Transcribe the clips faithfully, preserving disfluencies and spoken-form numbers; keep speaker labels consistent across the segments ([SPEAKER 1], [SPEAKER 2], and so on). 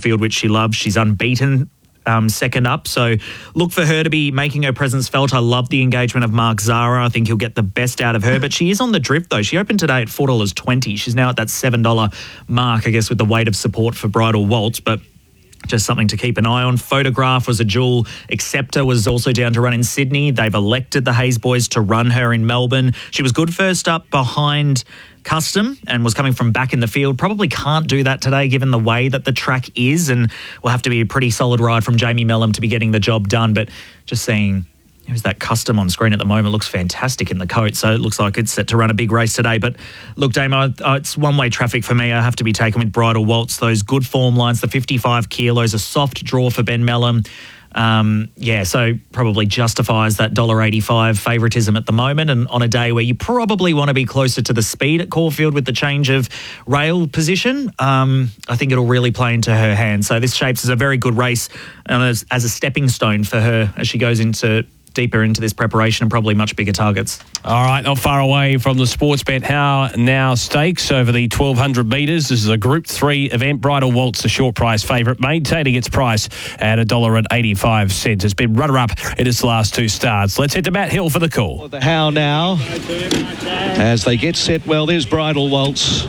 [SPEAKER 1] Caulfield, which she loves. She's unbeaten um, second up. So look for her to be making her presence felt. I love the engagement of Mark Zahra. I think he'll get the best out of her. But she is on the drift, though. She opened today at four dollars twenty. She's now at that seven dollars mark, I guess, with the weight of support for Bridal Waltz. But just something to keep an eye on. Photograph was a dual. Acceptor was also down to run in Sydney. They've elected the Hayes boys to run her in Melbourne. She was good first up behind Custom and was coming from back in the field. Probably can't do that today given the way that the track is, and will have to be a pretty solid ride from Jamie Mellum to be getting the job done. But just seeing who's that Custom on screen at the moment, looks fantastic in the coat, so it looks like it's set to run a big race today. But look, Damo, uh, it's one-way traffic for me. I have to be taken with Bridal Waltz. Those good form lines, the fifty-five kilos, a soft draw for Ben Mellum. Um, yeah, so probably justifies that one dollar eighty-five favouritism at the moment, and on a day where you probably want to be closer to the speed at Caulfield with the change of rail position, um, I think it'll really play into her hands. So this shapes as a very good race and as, as a stepping stone for her as she goes into deeper into this preparation and probably much bigger targets.
[SPEAKER 2] All right, not far away from the Sportsbet How Now Stakes over the twelve hundred metres. This is a Group three event. Bridal Waltz, the short price favourite, maintaining its price at one dollar eighty-five. It's been runner-up in its last two starts. Let's head to Matt Hill for the call.
[SPEAKER 3] The How Now, as they get set, well, there's Bridal Waltz.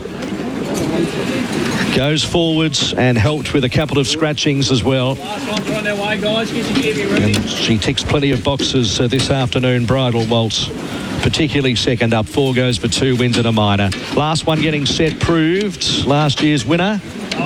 [SPEAKER 3] Goes forwards and helped with a couple of scratchings as well. And she ticks plenty of boxes uh, this afternoon, Bridal Waltz. Particularly second up. Four goes for two wins and a minor. Last one getting set proved. Last year's winner.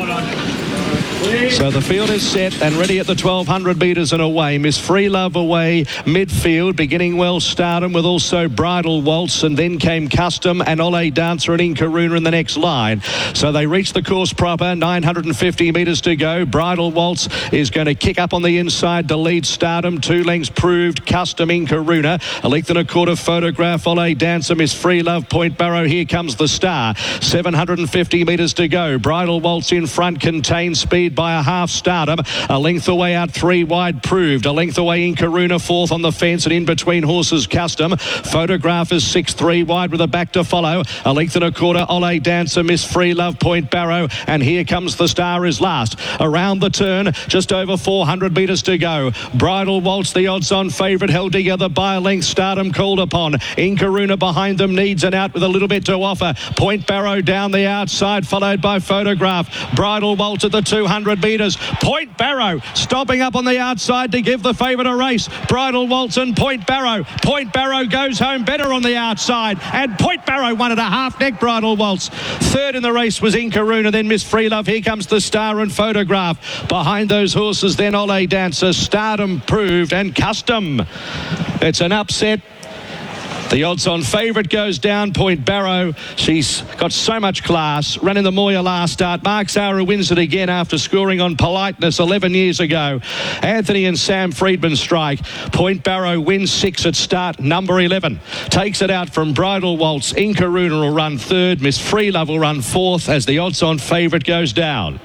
[SPEAKER 3] So the field is set and ready at the twelve hundred metres and away. Miss Free Love away midfield, beginning well Stardom with also Bridal Waltz, and then came Custom and Ole Dancer and Inkaruna in the next line. So they reach the course proper, nine hundred fifty metres to go. Bridal Waltz is going to kick up on the inside to lead Stardom. Two lengths proved, Custom, Inkaruna. A length and a quarter Photograph, Ole Dancer, Miss Free Love, Point Barrow. Here comes the star. seven hundred fifty metres to go. Bridal Waltz in front, contained speed by a half. Stardom a length away out, three wide proved, a length away Inkaruna, fourth on the fence, and in between horses Custom. Photograph is six, three wide with a back to follow, a length and a quarter Ole Dancer, Miss Free Love, Point Barrow, and here comes the star is last. Around the turn, just over four hundred metres to go. Bridal Waltz, the odds on favourite, held together by a length. Stardom called upon. Inkaruna behind them, needs an out with a little bit to offer. Point Barrow down the outside, followed by Photograph. Bridal Waltz at the two hundred metres. Point Barrow stopping up on the outside to give the favourite a race. Bridal Waltz and Point Barrow. Point Barrow goes home better on the outside, and Point Barrow won at a half neck. Bridal Waltz. Third in the race was Inkaruna, then Miss Free Love. Here comes the star and Photograph. Behind those horses then Ole Dancer, Stardom proved, and Custom. It's an upset. The odds-on favourite goes down, Point Barrow. She's got so much class. Ran in the Moya last start. Mark Zahra wins it again after scoring on Politeness eleven years ago. Anthony and Sam Friedman strike. Point Barrow wins six at start, number eleven. Takes it out from Bridal Waltz. Inkaruna will run third. Miss Free Love will run fourth as the odds-on favourite goes down.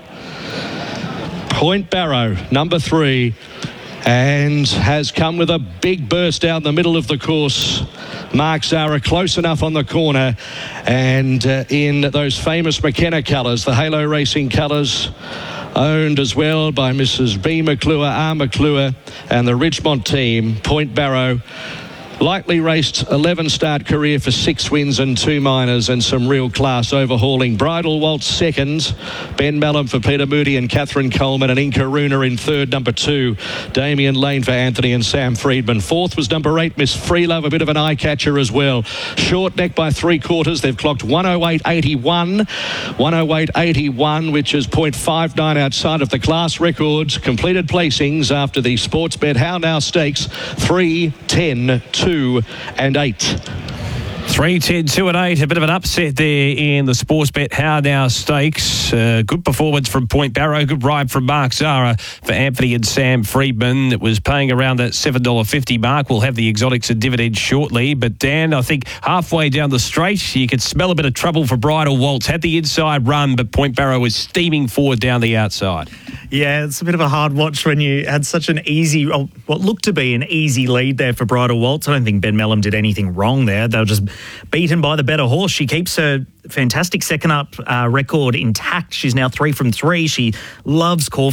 [SPEAKER 3] Point Barrow, number three, and has come with a big burst down the middle of the course. Mark Zahra close enough on the corner, and uh, in those famous McKenna colours, the Halo Racing colours, owned as well by Missus B. McClure, R. McClure, and the Ridgemont team. Point Barrow, lightly raced eleven start career for six wins and two minors and some real class overhauling. Bridal Waltz second, Ben Mellum for Peter Moody and Catherine Coleman, and Inkaruna in third, number two, Damien Lane for Anthony and Sam Friedman. Fourth was number eight, Miss Free Love, a bit of an eye catcher as well. Short neck by three quarters. They've clocked one oh eight eighty-one, one oh eight eighty-one, which is point five nine outside of the class records. Completed placings after the Sportsbet How Now Stakes, three, ten, two and eight.
[SPEAKER 2] three, ten, two and eight. A bit of an upset there in the Sportsbet How Now Stakes. Uh, good performance from Point Barrow. Good ride from Mark Zahra for Anthony and Sam Friedman. It was paying around that seven dollars fifty mark. We'll have the exotics and dividends shortly. But Dan, I think halfway down the straight, you could smell a bit of trouble for Bridal Waltz. Had the inside run, but Point Barrow was steaming forward down the outside.
[SPEAKER 1] Yeah, it's a bit of a hard watch when you had such an easy, what looked to be an easy lead there for Bridal Waltz. I don't think Ben Mellum did anything wrong there. They were just beaten by the better horse. She keeps her fantastic second up uh, record intact. She's now three from three. She loves Caulfield.